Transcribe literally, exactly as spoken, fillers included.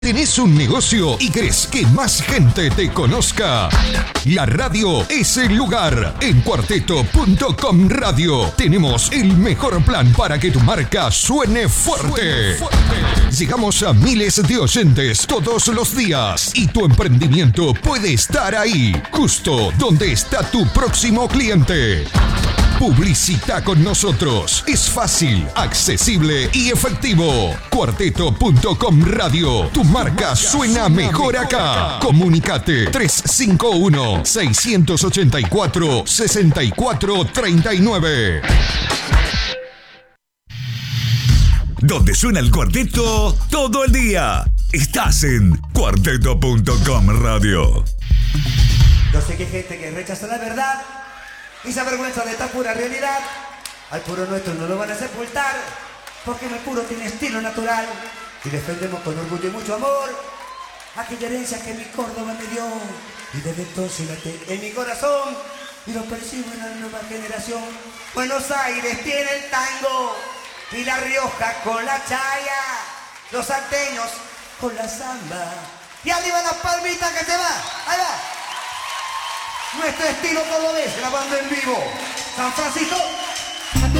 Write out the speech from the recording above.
¿Tenés un negocio y querés que más gente te conozca? La radio es el lugar. En cuarteto punto com Radio tenemos el mejor plan para que tu marca suene fuerte. Suene fuerte. Llegamos a miles de oyentes todos los días y tu emprendimiento puede estar ahí, justo donde está tu próximo cliente. Publicita con nosotros. Es fácil, accesible y efectivo. cuarteto punto com Radio. Tu marca suena mejor acá. Comunicate tres cinco uno, seis ocho cuatro, seis cuatro tres nueve. Donde suena el cuarteto todo el día. Estás en cuarteto punto com Radio. Yo sé que hay gente que rechaza la verdad y se avergüenza de esta pura realidad. Al puro nuestro no lo van a sepultar, porque el puro tiene estilo natural. Y defendemos con orgullo y mucho amor aquella herencia que mi Córdoba me dio. Y desde entonces late en mi corazón y lo percibo en la nueva generación. Buenos Aires tiene el tango y La Rioja con la chaya, los salteños con la samba. Y arriba las palmitas que se va, ahí va. Nuestro estilo cordobés grabando en vivo. San Francisco.